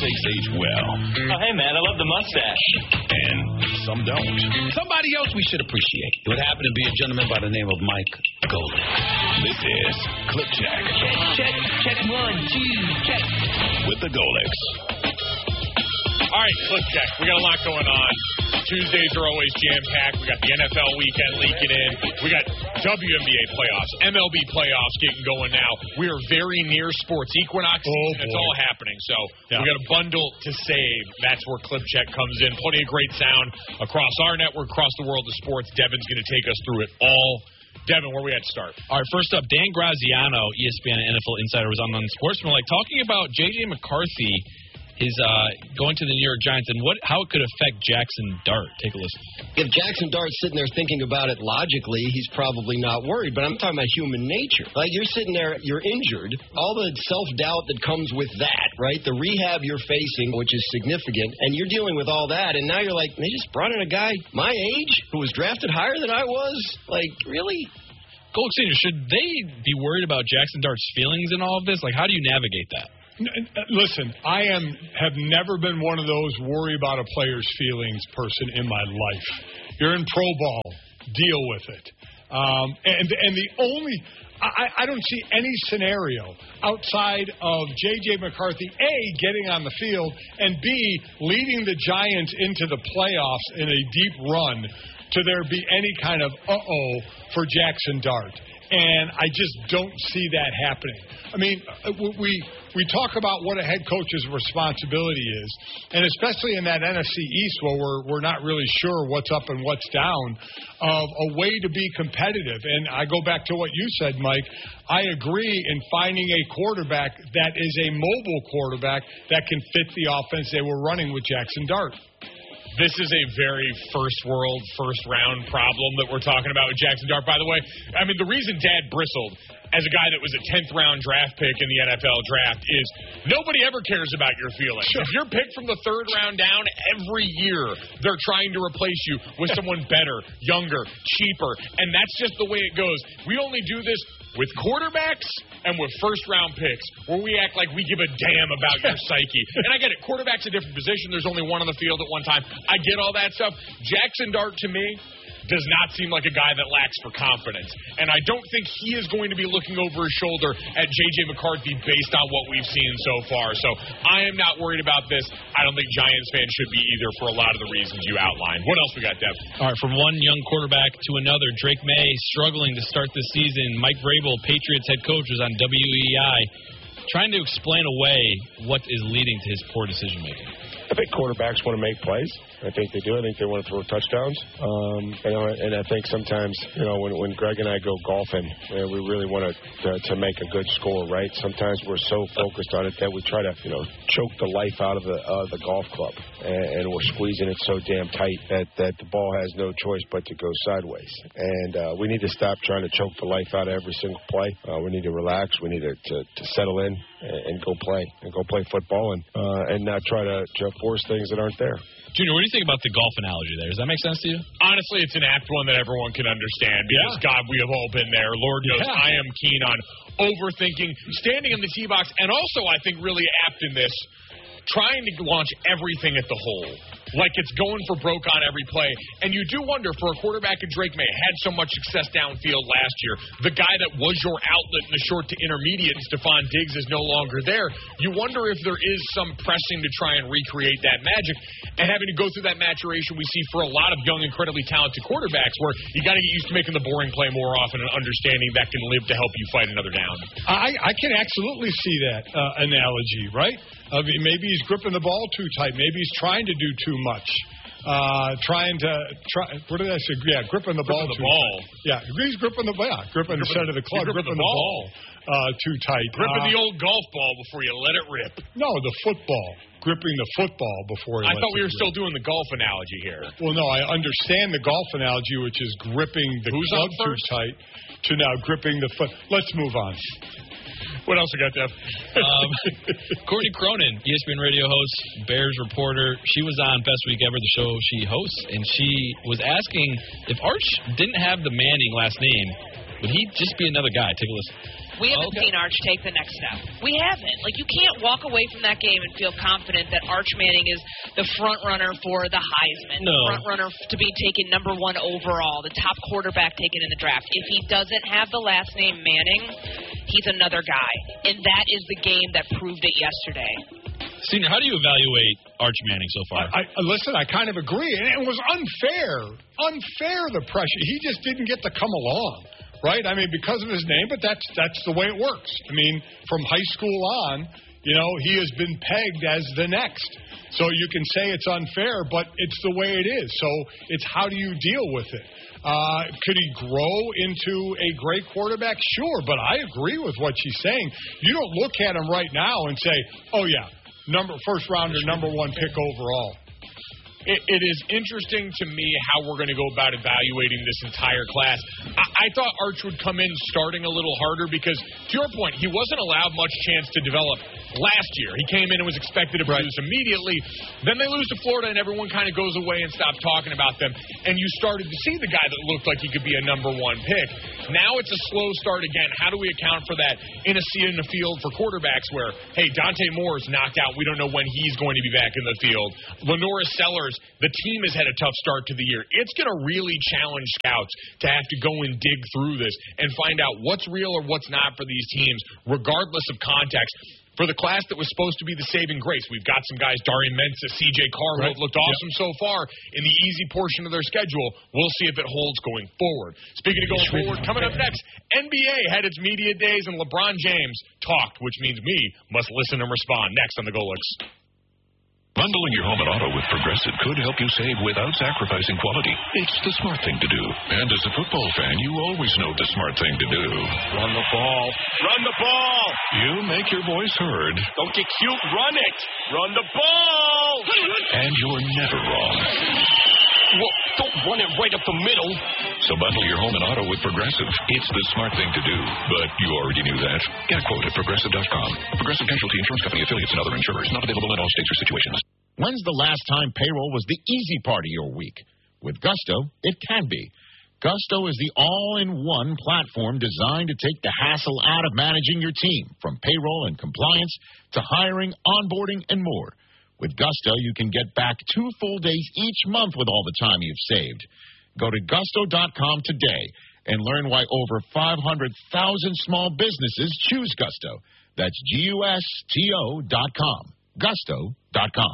Keepsakes age well. Oh, hey, man, I love the mustache. And some don't. Somebody else we should appreciate. It would happen to be a gentleman by the name of Mike Golic. This is Clip Check. Check 1, 2, check. With the Golics. All right, Clip Check. We got a lot going on. Tuesdays are always jam-packed. We got the NFL weekend leaking in. We got WNBA playoffs, MLB playoffs getting going now. We are very near sports equinox season. It's all happening. So we got a bundle to save. That's where Clip Check comes in. Plenty of great sound across our network, across the world of sports. Devin's going to take us through it all. Devin, where we at to start? All right, first up, Dan Graziano, ESPN NFL Insider, was on Sportsmanlike talking about J.J. McCarthy. He's going to the New York Giants and how it could affect Jackson Dart. Take a listen. If Jackson Dart's sitting there thinking about it logically, he's probably not worried. But I'm talking about human nature. Like, you're sitting there, you're injured. All the self-doubt that comes with that, right? The rehab you're facing, which is significant, and you're dealing with all that. And now you're like, they just brought in a guy my age who was drafted higher than I was? Like, really? Golic Sr., should they be worried about Jackson Dart's feelings in all of this? Like, how do you navigate that? Listen, I have never been one of those worry about a player's feelings person in my life. You're in pro ball, deal with it. And the only I don't see any scenario outside of J.J. McCarthy, A, getting on the field, and B, leading the Giants into the playoffs in a deep run to there be any kind of for Jackson Dart. And I just don't see that happening. I mean, we talk about what a head coach's responsibility is, and especially in that NFC East where we're not really sure what's up and what's down, of a way to be competitive. And I go back to what you said, Mike. I agree in finding a quarterback that is a mobile quarterback that can fit the offense they were running with Jackson Dart. This is a very first-world, first-round problem that we're talking about with Jackson Dart. By the way, I mean, the reason Dad bristled as a guy that was a 10th-round draft pick in the NFL draft is nobody ever cares about your feelings. Sure. If you're picked from the 3rd round down, every year they're trying to replace you with someone better, younger, cheaper, and that's just the way it goes. We only do this with quarterbacks and with first-round picks, where we act like we give a damn about your psyche. And I get it. Quarterback's a different position. There's only one on the field at one time. I get all that stuff. Jackson Dart, to me, does not seem like a guy that lacks for confidence. And I don't think he is going to be looking over his shoulder at J.J. McCarthy based on what we've seen so far. So I am not worried about this. I don't think Giants fans should be either for a lot of the reasons you outlined. What else we got, Dev? All right, from one young quarterback to another, Drake May struggling to start this season. Mike Vrabel, Patriots head coach, was on WEEI trying to explain away what is leading to his poor decision-making. I think quarterbacks want to make plays. I think they do. I think they want to throw touchdowns. And I think sometimes, when Greg and I go golfing, we really want to make a good score, right? Sometimes we're so focused on it that we try to, choke the life out of the golf club. And we're squeezing it so damn tight that the ball has no choice but to go sideways. And we need to stop trying to choke the life out of every single play. We need to relax. We need to settle in and go play football and not try to force things that aren't there. Junior, what do you think about the golf analogy there? Does that make sense to you? Honestly, it's an apt one that everyone can understand because, God, we have all been there. Lord knows I am keen on overthinking, standing in the tee box, and also I think really apt in this, trying to launch everything at the hole. Like it's going for broke on every play. And you do wonder, for a quarterback in Drake May, had so much success downfield last year, the guy that was your outlet in the short to intermediate, Stephon Diggs, is no longer there. You wonder if there is some pressing to try and recreate that magic and having to go through that maturation we see for a lot of young, incredibly talented quarterbacks where you got to get used to making the boring play more often and understanding that can live to help you fight another down. I can absolutely see that analogy, right? Maybe he's gripping the ball too tight. Maybe he's trying to do too much. What did I say? Yeah, gripping the ball too tight. Yeah, he's gripping the ball. Gripping instead of the club. Gripping the ball too tight. Gripping the old golf ball before you let it rip. No, the football. Gripping the football before you I thought we were still doing the golf analogy here. Well, no, I understand the golf analogy, which is gripping the club too tight to now gripping the foot. Let's move on. What else we got, Dev? Courtney Cronin, ESPN radio host, Bears reporter. She was on Best Week Ever, the show she hosts, and she was asking if Arch didn't have the Manning last name, would he just be another guy? Take a listen. We haven't seen Arch take the next step. We haven't. Like, you can't walk away from that game and feel confident that Arch Manning is the front runner for the Heisman, the front runner to be taken number 1 overall, the top quarterback taken in the draft. If he doesn't have the last name Manning, he's another guy. And that is the game that proved it yesterday. Senior, how do you evaluate Arch Manning so far? Listen, I kind of agree. And it was unfair. Unfair, the pressure. He just didn't get to come along, right? I mean, because of his name, but that's the way it works. I mean, from high school on, you know, he has been pegged as the next. So you can say it's unfair, but it's the way it is. So it's how do you deal with it? Could he grow into a great quarterback? Sure, but I agree with what she's saying. You don't look at him right now and say, oh, yeah, first rounder, number 1 pick overall. It is interesting to me how we're going to go about evaluating this entire class. I thought Arch would come in starting a little harder because, to your point, he wasn't allowed much chance to develop last year. He came in and was expected to produce immediately. Then they lose to Florida, and everyone kind of goes away and stops talking about them. And you started to see the guy that looked like he could be a number 1 pick. Now it's a slow start again. How do we account for that in a field for quarterbacks where, hey, Dante Moore's knocked out. We don't know when he's going to be back in the field. Lenoris Sellers, the team has had a tough start to the year. It's going to really challenge scouts to have to go and dig through this and find out what's real or what's not for these teams, regardless of context. For the class that was supposed to be the saving grace, we've got some guys, Darian Mensah, C.J. Carr, who have looked awesome so far in the easy portion of their schedule. We'll see if it holds going forward. Speaking of going forward, coming up next, NBA had its media days, and LeBron James talked, which means we must listen and respond. Next on the Golix. Bundling your home and auto with Progressive could help you save without sacrificing quality. It's the smart thing to do. And as a football fan, you always know the smart thing to do. Run the ball. Run the ball. You make your voice heard. Don't get cute. Run it. Run the ball. And you're never wrong. Well, don't run it right up the middle. So bundle your home and auto with Progressive. It's the smart thing to do. But you already knew that. Get a quote at Progressive.com. Progressive Casualty Insurance Company affiliates and other insurers. Not available in all states or situations. When's the last time payroll was the easy part of your week? With Gusto, it can be. Gusto is the all-in-one platform designed to take the hassle out of managing your team, from payroll and compliance to hiring, onboarding, and more. With Gusto, you can get back 2 full days each month with all the time you've saved. Go to Gusto.com today and learn why over 500,000 small businesses choose Gusto. That's Gusto.com. Gusto.com.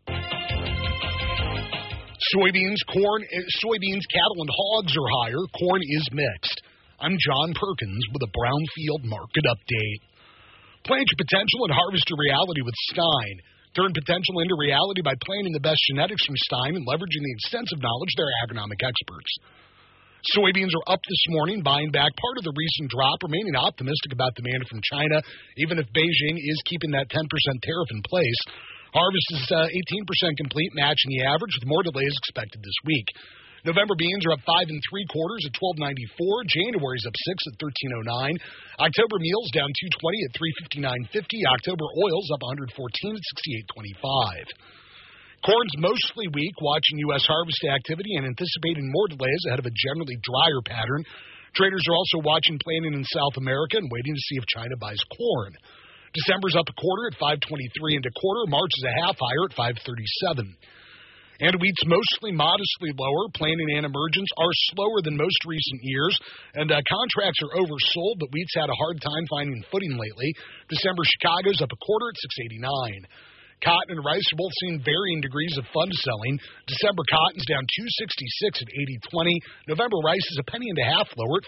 Soybeans, cattle, and hogs are higher. Corn is mixed. I'm John Perkins with a Brownfield market update. Plant your potential and harvest your reality with Stein. Turn potential into reality by planting the best genetics from Stein and leveraging the extensive knowledge of their agronomic experts. Soybeans are up this morning, buying back part of the recent drop, remaining optimistic about demand from China, even if Beijing is keeping that 10% tariff in place. Harvest is 18% complete, matching the average, with more delays expected this week. November beans are up 5 3/4 at $12.94. January's up 6 at $13.09. October meals down $2.20 at $3.59.50. October oils up 114 at $68.25. Corn's mostly weak, watching U.S. harvest activity and anticipating more delays ahead of a generally drier pattern. Traders are also watching planting in South America and waiting to see if China buys corn. December's up 1/4 at $5.23 1/4. March is a half higher at $5.37. And wheat's mostly modestly lower. Planting and emergence are slower than most recent years, and contracts are oversold, but wheat's had a hard time finding footing lately. December Chicago's up 1/4 at $6.89. Cotton and rice are both seeing varying degrees of fund selling. December cotton's down $2.66 at $80.20. November rice is $0.015 lower at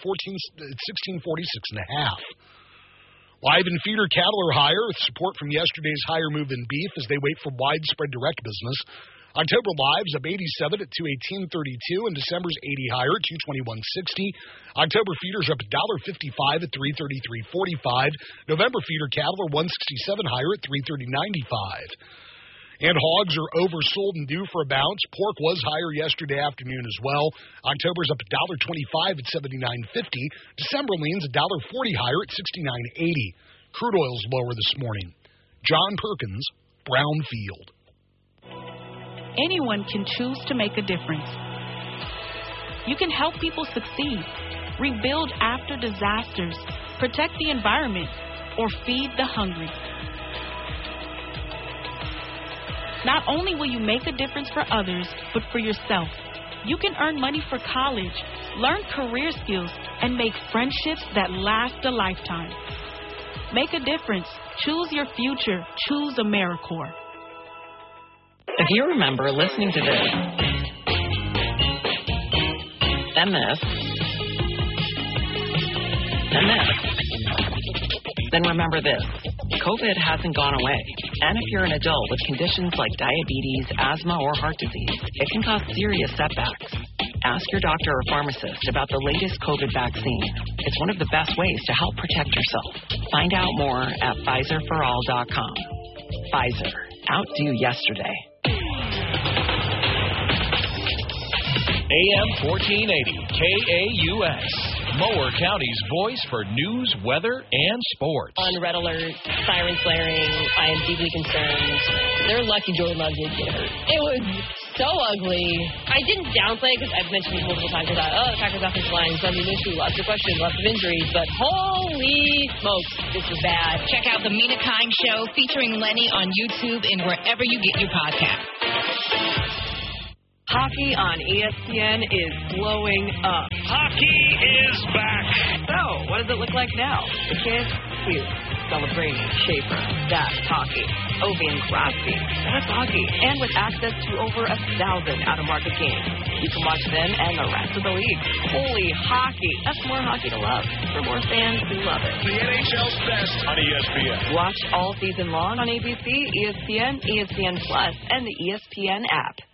$16.46.5. Live and feeder cattle are higher, with support from yesterday's higher move in beef as they wait for widespread direct business. October live's up 87 at $218.32, and December's 80 higher at $221.60. October feeders are up $1.55 at $333.45. November feeder cattle are $167 higher at $330.95. And hogs are oversold and due for a bounce. Pork was higher yesterday afternoon as well. October's up $1.25 at $79.50. December leans $1.40 higher at $69.80. Crude oil's lower this morning. John Perkins, Brownfield. Anyone can choose to make a difference. You can help people succeed. rebuild after disasters, protect the environment, or feed the hungry. Not only will you make a difference for others, but for yourself. You can earn money for college, learn career skills, and make friendships that last a lifetime. Make a difference. Choose your future. Choose AmeriCorps. If you remember listening to this, then this, then this, then remember this. COVID hasn't gone away. And if you're an adult with conditions like diabetes, asthma, or heart disease, it can cause serious setbacks. Ask your doctor or pharmacist about the latest COVID vaccine. It's one of the best ways to help protect yourself. Find out more at PfizerForAll.com. Pfizer. Outdo yesterday. AM 1480, KAUX. Mower County's voice for news, weather, and sports. On red alert, sirens blaring, I am deeply concerned. They're lucky Jordan Love did get hurt. It was so ugly. I didn't downplay it because I've mentioned it multiple times. I thought, the Packers offensive line, some issue, lots of questions, lots of injuries, but holy smokes, this was bad. Check out the Mina Kimes Show featuring Lenny on YouTube and wherever you get your podcasts. Hockey on ESPN is blowing up. Hockey is back. So, what does it look like now? The kids, cute. Celebrating Schaefer. That's hockey. Ovi and Crosby. That's hockey. And with access to over 1,000 out-of-market games. You can watch them and the rest of the league. Holy hockey. That's more hockey to love. For more fans who love it. The NHL's best on ESPN. Watch all season long on ABC, ESPN, ESPN Plus, and the ESPN app.